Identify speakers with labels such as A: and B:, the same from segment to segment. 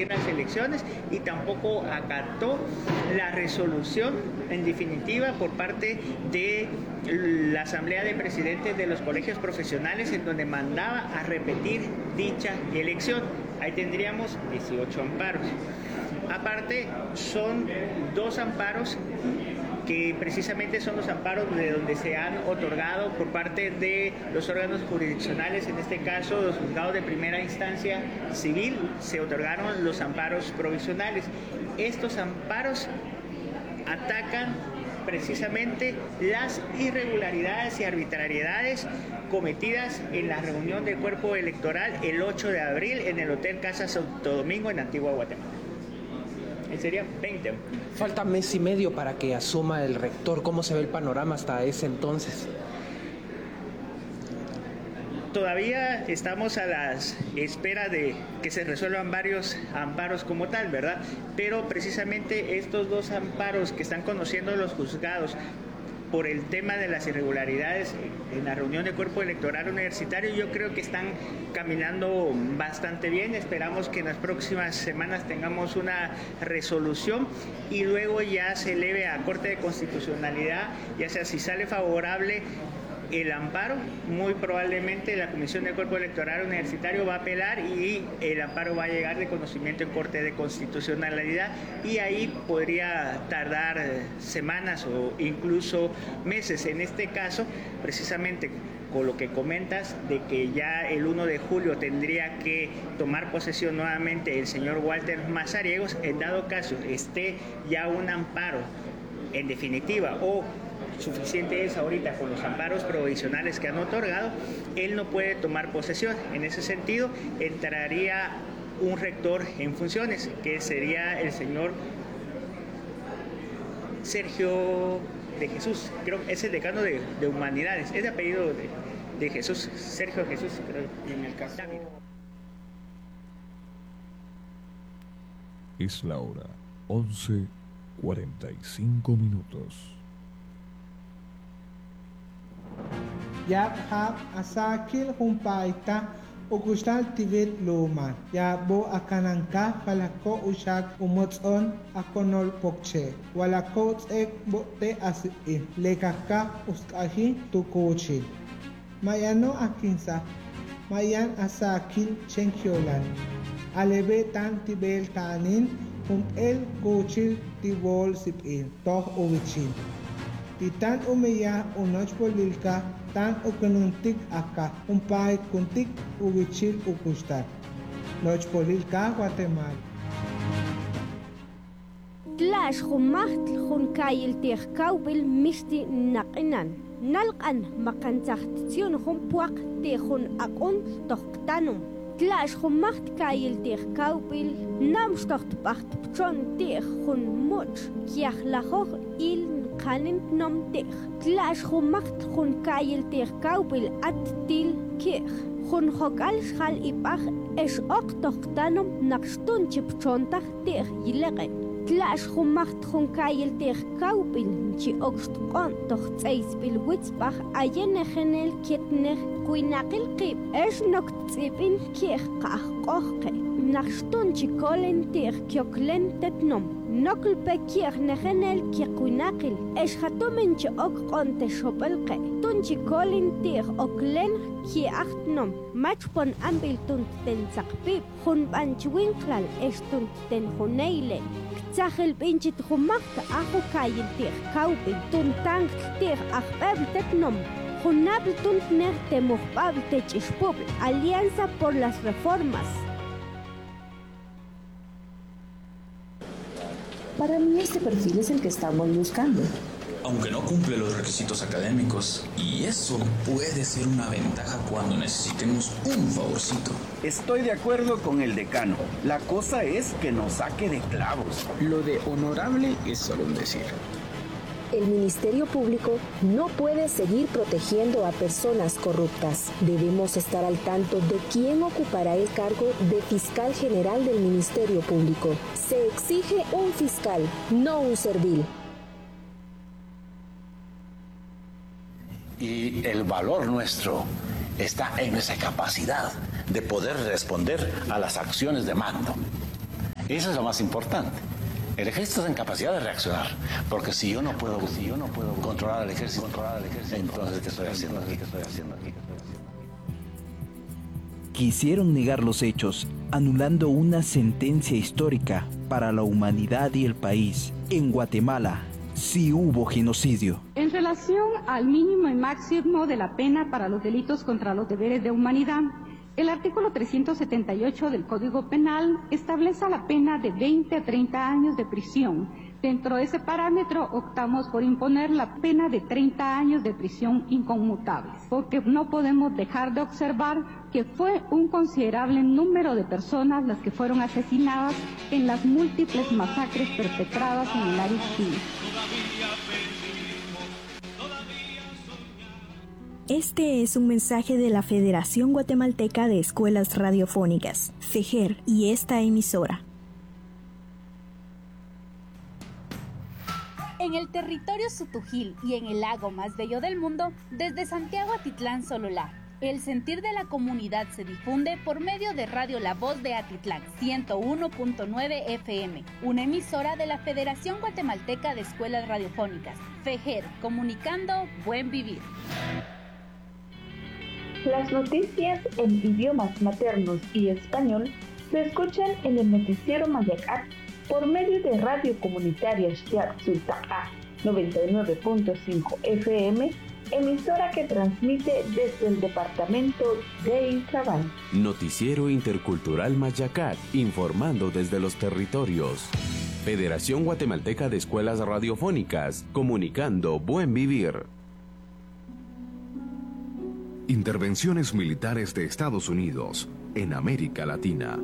A: en las elecciones y tampoco acató la resolución en definitiva por parte de la Asamblea de Presidentes de los Colegios Profesionales, en donde mandaba a repetir dicha elección. Ahí tendríamos 18 amparos. Aparte, son 2 amparos que precisamente son los amparos de donde se han otorgado por parte de los órganos jurisdiccionales, en este caso los juzgados de primera instancia civil, se otorgaron los amparos provisionales. Estos amparos atacan precisamente las irregularidades y arbitrariedades cometidas en la reunión del cuerpo electoral el 8 de abril en el Hotel Casa Santo Domingo en Antigua Guatemala. Sería 20.
B: Falta mes y medio para que asuma el rector. ¿Cómo se ve el panorama hasta ese entonces?
A: Todavía estamos a la espera de que se resuelvan varios amparos como tal, ¿verdad? Pero precisamente estos 2 amparos que están conociendo los juzgados por el tema de las irregularidades en la reunión del cuerpo electoral universitario, yo creo que están caminando bastante bien. Esperamos que en las próximas semanas tengamos una resolución y luego ya se eleve a Corte de Constitucionalidad, ya sea si sale favorable el amparo, muy probablemente la Comisión del Cuerpo Electoral Universitario va a apelar y el amparo va a llegar de conocimiento en Corte de Constitucionalidad y ahí podría tardar semanas o incluso meses. En este caso, precisamente con lo que comentas de que ya el 1 de julio tendría que tomar posesión nuevamente el señor Walter Mazariegos, en dado caso esté ya un amparo en definitiva o suficiente es ahorita con los amparos provisionales que han otorgado, él no puede tomar posesión. En ese sentido, entraría un rector en funciones, que sería el señor Sergio de Jesús, creo que es el decano de Humanidades, es de apellido de Jesús, Sergio Jesús, creo, en el caso.
C: Es la hora 11:45.
D: Ya hab asakil humpaita ukustal tivit luma ya bo akananka falako ushak umotson akonol pokche walako ek bote asi lekaka uskahi tukochi mayano akinsa mayan asakil chenkiolan alebe tan tibel tanin el kochil tibol sipin toh uwichin titan umeya unoch polilka tan ukununtik aka umpay kuntik uwichil ukustar noch polilka Guatemala.
E: Tlash humaht hunkayil tirkawbil misti naqinan nalqan makantzahtizion humpuaq tihun akun tohtanum tlash humaht kayil tirkawbil namstoht paht pchon tihun much kiahlahoh il qanin nom tih tlash humaht hun kayil tirkawbil at til kih hun hokal shal ipah es ok tohtanum naqstun chipchontah tih yileqen tlash humaht hun kayil tirkawbil chi okstqon tohtseis bil witzbach ayenegενel kitner kuinaqil qib es noktsipin kih qahqohqe naqstun chikolen tih kyoklen tetnom nokl pekir negenel kiquinaqil es hatomen chi ok qonte shopelqe tun chikolin tih oklen ki achtnom machpon ambil tun ten saqpip hun banchwinklal es tun ten huneile tzahel pinchit humakta ahu kayil tih kaupin tun tank tih ahbeb tetnom hunabl tun tner temuhbab techishpub Alianza por las Reformas.
F: Para mí este perfil es el que estamos buscando.
G: Aunque no cumple los requisitos académicos, y eso puede ser una ventaja cuando necesitemos un favorcito.
H: Estoy de acuerdo con el decano. La cosa es que nos saque de clavos.
B: Lo de honorable es solo un decir.
F: El Ministerio Público no puede seguir protegiendo a personas corruptas. Debemos estar al tanto de quién ocupará el cargo de fiscal general del Ministerio Público. Se exige un fiscal, no un servil.
I: Y el valor nuestro está en esa capacidad de poder responder a las acciones de mando. Eso es lo más importante. El ejército está en capacidad de reaccionar, porque si yo no puedo controlar al ejército, entonces ¿qué estoy haciendo aquí?
J: Quisieron negar los hechos, anulando una sentencia histórica para la humanidad y el país. En Guatemala sí hubo genocidio.
K: En relación al mínimo y máximo de la pena para los delitos contra los deberes de humanidad, el artículo 378 del Código Penal establece la pena de 20 a 30 años de prisión. Dentro de ese parámetro optamos por imponer la pena de 30 años de prisión inconmutables, porque no podemos dejar de observar que fue un considerable número de personas las que fueron asesinadas en las múltiples masacres perpetradas en el área civil.
L: Este es un mensaje de la Federación Guatemalteca de Escuelas Radiofónicas, FEJER, y esta emisora.
M: En el territorio Sutujil y en el lago más bello del mundo, desde Santiago Atitlán Sololá, el sentir de la comunidad se difunde por medio de Radio La Voz de Atitlán, 101.9 FM, una emisora de la Federación Guatemalteca de Escuelas Radiofónicas, FEJER, comunicando buen vivir.
N: Las noticias en idiomas maternos y español se escuchan en el noticiero Mayacat por medio de Radio Comunitaria Xiaxulta'a 99.5 FM, emisora que transmite desde el departamento de Izabal.
O: Noticiero Intercultural Mayacat, informando desde los territorios. Federación Guatemalteca de Escuelas Radiofónicas, comunicando buen vivir.
P: Intervenciones militares de Estados Unidos en América Latina.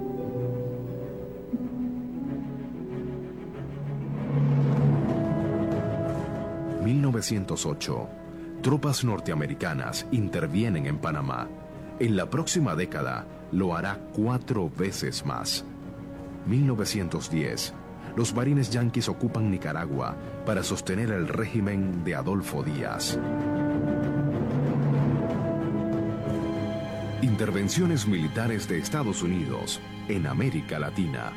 P: En 1908, tropas norteamericanas intervienen en Panamá. En la próxima década lo hará 4 veces más. 1910, los marines yanquis ocupan Nicaragua para sostener el régimen de Adolfo Díaz. Intervenciones militares de Estados Unidos en América Latina.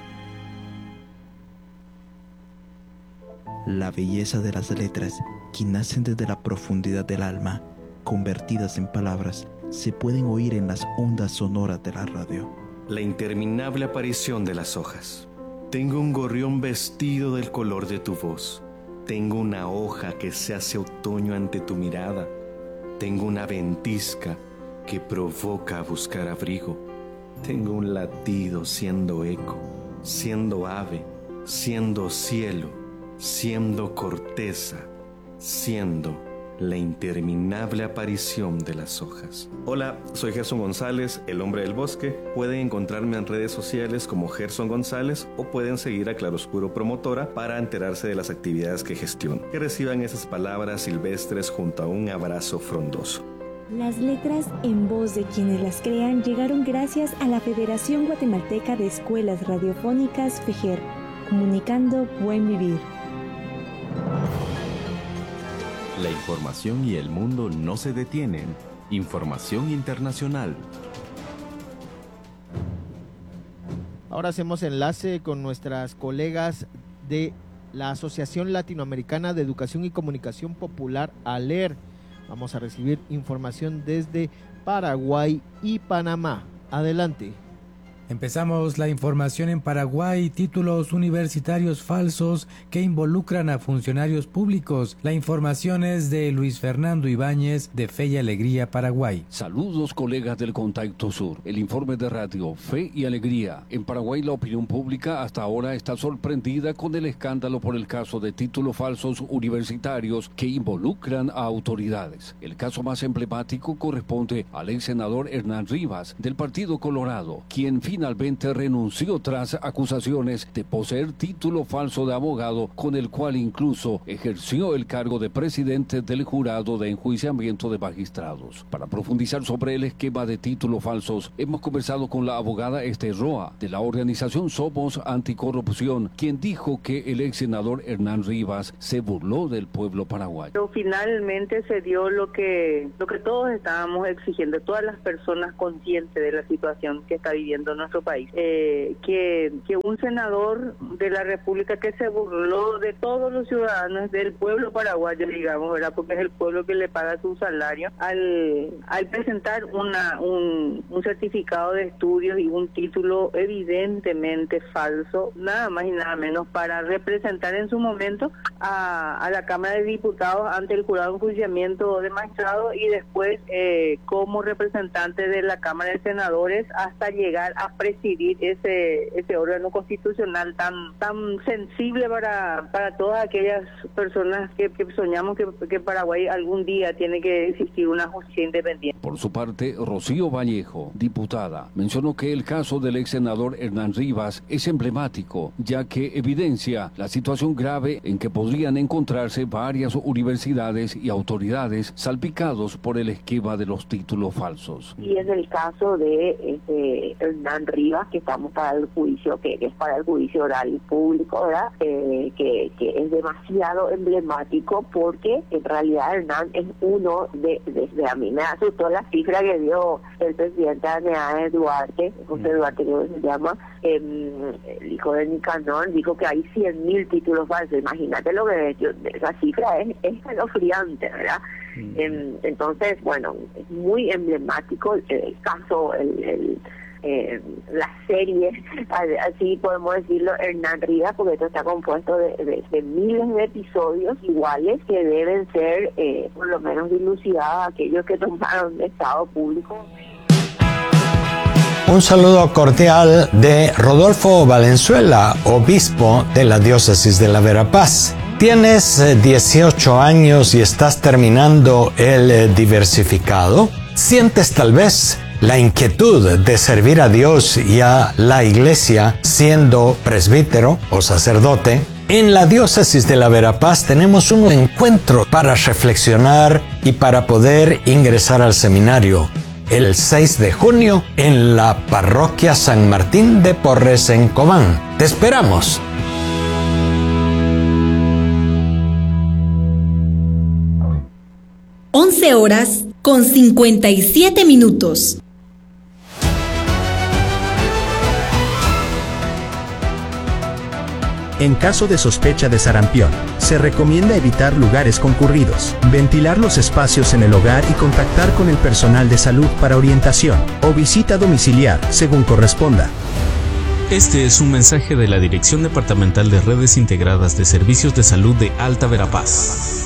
J: La belleza de las letras, que nacen desde la profundidad del alma, convertidas en palabras, se pueden oír en las ondas sonoras de la radio.
Q: La interminable aparición de las hojas. Tengo un gorrión vestido del color de tu voz. Tengo una hoja que se hace otoño ante tu mirada. Tengo una ventisca que provoca a buscar abrigo. Tengo un latido siendo eco, siendo ave, siendo cielo, siendo corteza, siendo la interminable aparición de las hojas. Hola, soy Gerson González, el hombre del bosque. Pueden encontrarme en redes sociales como Gerson González o pueden seguir a Claroscuro Promotora para enterarse de las actividades que gestiono. Que reciban esas palabras silvestres junto a un abrazo frondoso.
L: Las letras en voz de quienes las crean llegaron gracias a la Federación Guatemalteca de Escuelas Radiofónicas FEJER, comunicando buen vivir.
O: La información y el mundo no se detienen. Información internacional.
R: Ahora hacemos enlace con nuestras colegas de la Asociación Latinoamericana de Educación y Comunicación Popular, ALER. Vamos a recibir información desde Paraguay y Panamá. Adelante.
S: Empezamos la información en Paraguay. Títulos universitarios falsos que involucran a funcionarios públicos. La información es de Luis Fernando Ibáñez, de Fe y Alegría, Paraguay.
T: Saludos, colegas del Contacto Sur. El informe de radio Fe y Alegría. En Paraguay, la opinión pública hasta ahora está sorprendida con el escándalo por el caso de títulos falsos universitarios que involucran a autoridades. El caso más emblemático corresponde al ex senador Hernán Rivas, del Partido Colorado, quien finalmente renunció tras acusaciones de poseer título falso de abogado, con el cual incluso ejerció el cargo de presidente del jurado de enjuiciamiento de magistrados. Para profundizar sobre el esquema de títulos falsos, hemos conversado con la abogada Esther Roa, de la organización Somos Anticorrupción, quien dijo que el ex senador Hernán Rivas se burló del pueblo paraguayo.
U: Pero finalmente se dio lo que todos estábamos exigiendo, todas las personas conscientes de la situación que está viviendo nuestro país. Que un senador de la República que se burló de todos los ciudadanos, del pueblo paraguayo, digamos, ¿verdad? Porque es el pueblo que le paga su salario, al presentar un certificado de estudios y un título evidentemente falso, nada más y nada menos, para representar en su momento a la Cámara de Diputados ante el jurado de enjuiciamiento de magistrados y después como representante de la Cámara de Senadores hasta llegar a presidir ese órgano constitucional tan sensible para todas aquellas personas que soñamos que Paraguay algún día tiene que existir una justicia independiente.
T: Por su parte, Rocío Vallejo, diputada, mencionó que el caso del ex senador Hernán Rivas es emblemático, ya que evidencia la situación grave en que podrían encontrarse varias universidades y autoridades salpicados por el esquema de los títulos falsos.
A: Y en el caso de Hernán Rivas, que estamos para el juicio, que es para el juicio oral y público, ¿verdad? Que es demasiado emblemático, porque en realidad Hernán es uno de a mí me asustó la cifra que dio el presidente de Duarte, José Duarte creo que se llama, el hijo de Nicanor, dijo que hay 100.000 títulos falsos. Imagínate lo que esa cifra es escalofriante, ¿verdad? Entonces, bueno, es muy emblemático el caso, la serie, así podemos decirlo, Hernán Rivas, porque esto está compuesto de miles de episodios iguales que deben ser por lo menos dilucidados aquellos que tomaron de Estado público.
V: Un saludo cordial de Rodolfo Valenzuela, obispo de la diócesis de la Verapaz. ¿Tienes 18 años y estás terminando el diversificado? ¿Sientes tal vez la inquietud de servir a Dios y a la iglesia siendo presbítero o sacerdote? En la diócesis de la Verapaz tenemos un encuentro para reflexionar y para poder ingresar al seminario. El 6 de junio en la parroquia San Martín de Porres en Cobán. ¡Te esperamos!
W: Horas con 57 minutos.
X: En caso de sospecha de sarampión, se recomienda evitar lugares concurridos, ventilar los espacios en el hogar y contactar con el personal de salud para orientación o visita domiciliar, según corresponda.
Y: Este es un mensaje de la Dirección Departamental de Redes Integradas de Servicios de Salud de Alta Verapaz.